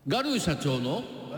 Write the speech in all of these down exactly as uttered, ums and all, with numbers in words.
ガルー社長のワンワンレディ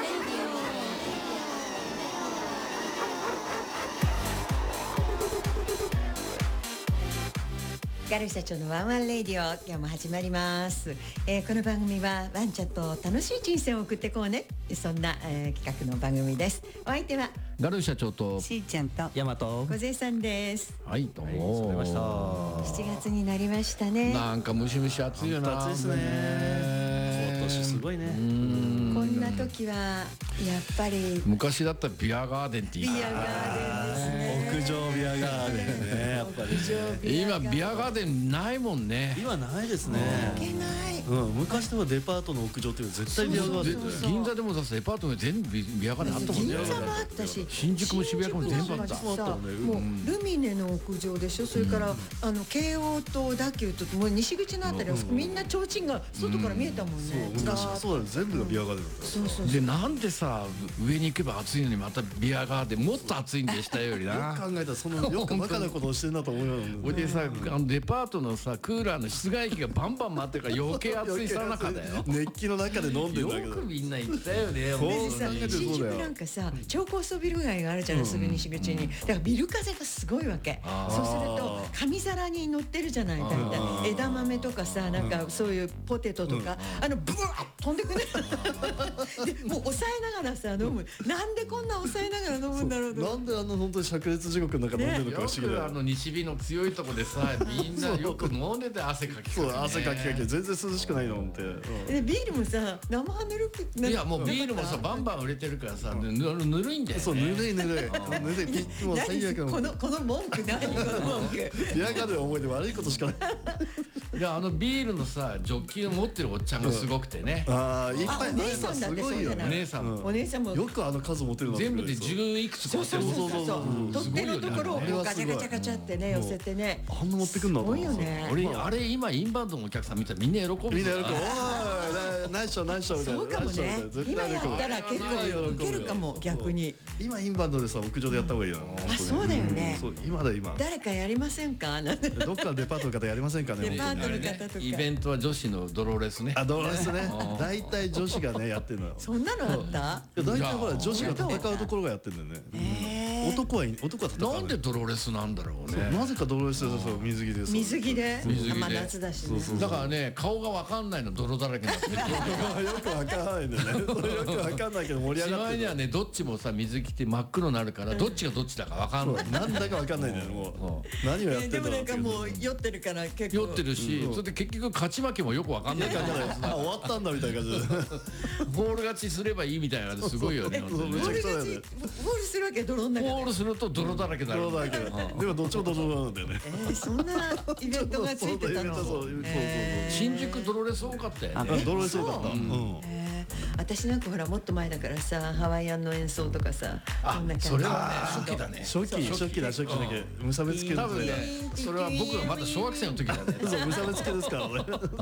オ。ガルー社長のワンワンレディオ、今日も始まります、えー、この番組はワンちゃんと楽しい人生を送ってこうね、そんな、えー、企画の番組です。お相手はガルー社長としーちゃんとヤマト。 小勢さんです。 はい、どうも、 はい、ましちがつになりましたね。 なんかムシムシ暑いよな。 暑いですね。今年すごいね。 こんな時はやっぱり昔だったらビアガーデンって言いビアガーデンですね。 屋上ビアガーデンね、やっぱり今ビアガーデンないもんね。 今ないですね。 いけない、 うん、昔ではデパートの屋上っていうのは絶対ビアガーデンそうそうそう銀座でもさ、デパートが全部ビアガーデンあったもんね。 銀座もあったし、 新宿も渋谷も全部あった。 新宿ももうルミネの屋上でしょ。それから、うん、あの京王と小田急ともう西口のあたりは、うん、みんな提灯が外から見えたもんね。 うん、そう昔はそうだね、全部がビアガーデンだった。 そうそうそう。 でなんでさ、上に行けば暑いのにまたビアガーデンもっと暑いんでしたよりな。 よく考えたらそのよくバカなことをしてんだと思うよ。 ほいでさ、あのデパートのさクーラーの室外機がバンバン回ってるから余計暑いさなかだよ。 熱気の中で飲んでるんだけど。 よくみんな言ったよね。 でさ、新宿なんかさ、超高層ビル街があるじゃない、すぐ西口に。だからビル風がすごいわけ。そうすると紙皿に乗ってるじゃない、大体枝豆とかさ、なんかそういうポテトとか、あのブワーッ飛んでくね。でもう抑えながらさ飲む。なんでこんな抑えながら飲むんだろうと。 なんであんな本当に灼熱地獄の中で飲んでるのか不思議だよ。 よくあの西日の強いとこでさ、みんなよく飲んでて汗かきかけ、 そう汗かきかけ全然涼しくないのって。 でビールもさ生ぬるく。 いやもうビールもさバンバン売れてるからさ、ぬぬるいんだよね。 そう、ぬるいぬるいぬるい。もう最悪のこのこの文句、何この文句。 ビアガーデン思い出悪いことしかない。 いや、あのビールのさジョッキを持ってるおっちゃんがすごくてね。 ああ、いっぱい。 お姉さんだってそうじゃない。 お姉さんもお姉さんもよくあの数持ってるの。 全部で十いくつか持ってる。 そうそうそうそう。取っ手のところをガチャガチャガチャってね寄せてね。 あんな持ってくんの。 すごいよね。 俺あれ今インバウンドのお客さん見たらみんな喜ぶ。 みんな喜ぶ。おい、ナイスショーナイスショーみたいな。 そうかもね。今やったら結構ウケるかも、逆に。 今インバウンドでさ屋上でやった方がいいよ。 あ、そうだよね。 そう、今だ今。 誰かやりませんか。 どっかのデパートの方やりませんかね。 デパートの方とか。 イベントは女子のドローレスね。 あ、ドローレスね。大体女子がねやってるのよ。 そんなのあった？ 大体ほら女子が戦うところがやってるんだよね。男は男は戦う。 なんでドローレスなんだろうね。 なぜかドローレスでそう水着です。 水着で。 水着で。 まあ夏だしね。 だからね、顔がわかんないの泥だらけになってる。 よくわかんないんだよね。よくわかんないけど盛り上がってる。 しまいにはね、どっちもさ水着って真っ黒になるからどっちがどっちだかわかんない。 なんだかわかんないんだよもう。何をやってんだろう。 でもなんかもう酔ってるから結構。 酔ってるし、それで結局勝ち負けもよくわかんない。 あ、終わったんだみたいな感じで。 ボール勝ちすればいいみたいなのすごいよね。 ボール勝ち、ボールするわけ泥の中で。 ボールすると泥だらけだ。 泥だらけ。でもどっちも泥なんだよね。 え、そんなイベントがついてたの。 新宿ドロレス多かったよね。 ドロレス多かった。 私なんかほらもっと前だからさ、ハワイアンの演奏とかさ、 あ、それはね初期だね。 初期初期だ初期だけ無差別系多分ね、それは僕がまだ小学生の時だね。 そう、無差別系ですからね。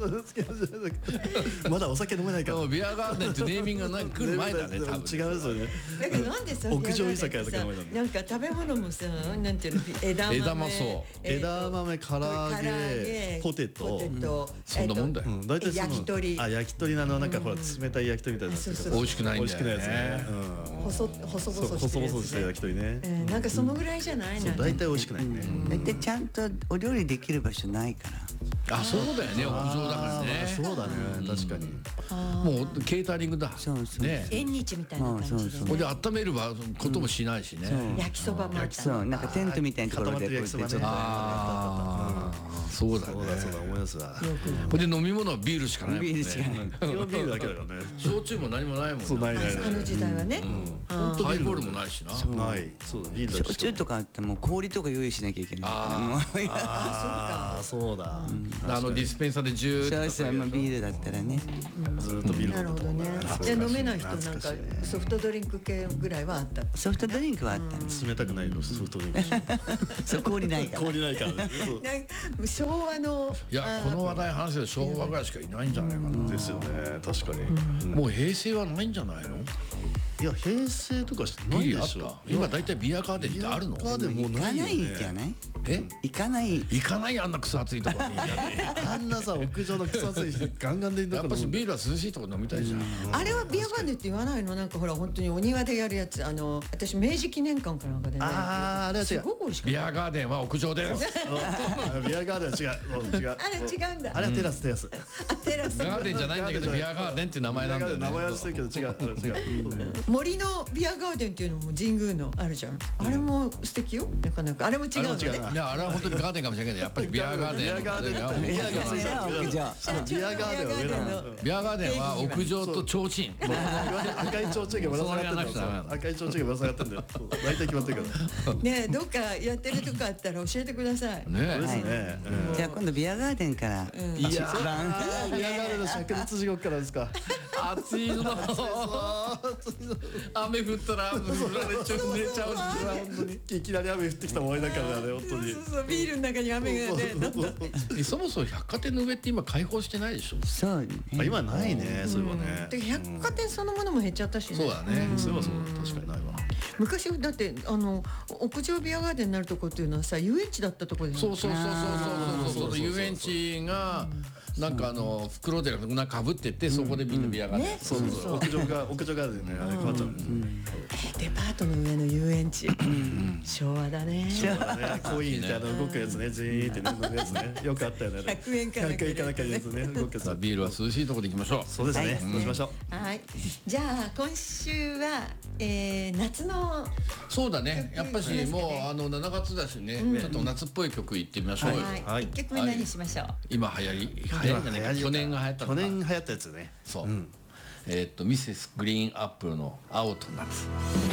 まだお酒飲めないから。 ビアガーデンってネーミングが来る前だね。多分違うんですよね。 だけどなんでさ、 屋上居酒屋とかなんか食べ物もさ、なんていうの、枝豆、 枝豆そう枝豆、唐揚げ、ポテト、 そんなもんだよ。 大体焼き鳥。 あ、焼き鳥のなんかほら冷たい焼き鳥みたいな。 美味しくないんだよね。 美味しくないやつね。 細細々 細々した焼き鳥ね。 なんかそのぐらいじゃないの。 大体美味しくないね。 大体ちゃんとお料理できる場所ないから。 あ、そうだよね、屋上だからね。 そうだね、確かに。 もうケータリングだ。 そうそう。 ね。 縁日みたいな感じで。 これで温めることもしないしね。 焼きそばもあった。 そう、なんかテントみたいなところでこうやってちょっと。 ああ、そうだね。 そうだそうだ思い出すわ。 これで飲み物はビールしかないもんね。 ビールしかない。 基本ビールだけだからね。 焼酎も何もないもんね。 そう、ないないあの時代はね。 ハイボールもないしな。 ない。そうだ、ビールだけ。 焼酎とかあっても氷とか用意しなきゃいけない。 ああ、そうだ。 あのディスペンサーでジューッと。 そうそう、まあビールだったらね。 ずっとビール。 なるほどね。じゃあ飲めない人なんかソフトドリンク系ぐらいはあった。 ソフトドリンクはあったんです。 冷たくないのソフトドリンク。 そう、氷ないから。 氷ないからね。 昭和の。 いや、この話題話で昭和ぐらいしかいないんじゃないかな。 ですよね、確かに。 もう平成はないんじゃないの？ いや平成とかしてないビリあっでしょた。今大体ビアガーデンってあるの？ ビアガーデンもう行かないよないんじゃね。 ない？ え？ 行かない。 行かないあんな草暑いところに。 あんなさ屋上の草ついてガンガンでやっぱしビールは涼しいところ飲みたいじゃん。 あれはビアガーデンって言わないの？なんかほら本当にお庭でやるやつ、あの私明治記念館かなんかでね、 あーあれは違うすごく美味しかっビアガーデンは屋上です。 ビアガーデンは違ううん違うた。あれ違うんだ。 あれはテラステラスあテラスガーデンじゃないんだけどビアガーデンって名前なんだよね。 名前はしてるけど違う違う森のビアガーデンっていうのも神宮のあるじゃん。あれも素敵よ。なかなかあれも違うのね。 あれも違うないやあれは本当にガーデンかもしれないけどやっぱりビアガーデン。 ビアガーデンいやビアガーデンは屋上。 ビアガーデンは上なのビアガーデンは屋上と提灯。 赤い提灯がぶら下がってんだよそれがなくて赤い提灯がぶら下がってんだよ大体決まってるからねえどっかやってるとこあったら教えてください。 ねそうですねじゃあ今度ビアガーデンから。 んいや一番。 ービアガーデンの灼熱地獄からですか暑いの。雨降ったら濡れちゃう寝ちゃう。 本当にいきなり雨降ってきたもんだからね本当にそうそうビールの中に雨がねどんどん。 そもそも百貨店の上って今開放してないでしょ。 そうね。 あ今ないねそういえばねで百貨店そのものも減っちゃったしね。 そうだね。 そういえばそうだ確かにないわ昔だってあの屋上ビアガーデンになるとこっていうのはさ遊園地だったとこで。 そうそうそうそうそうそうそう遊園地がなんかあの袋でなんか被っててそこでみんなビアガーデン。 ねそうそうそう屋上が屋上ガーデンねあれ変わっちゃうデパートの上の遊園地。昭和だね。 そうだねコインみたいな動くやつねジーンってね乗るやつねよくあったよねひゃくえんかなんかひゃくえんかなんかのやつね動くやつビールは涼しいところで行きましょう。 そうですねそうしましょうはい。じゃあ今週は、えー、夏のそうだね。やっぱし曲いきますかもねうあのしちがつだしね、ちょっと夏っぽい曲行ってみましょうよ。 はい、 はい一曲目何しましょう。 今流行り流行りじゃないか去年が流行ったのか。 去年流行ったやつねそう。えーっとミセスグリーンアップルの青と夏。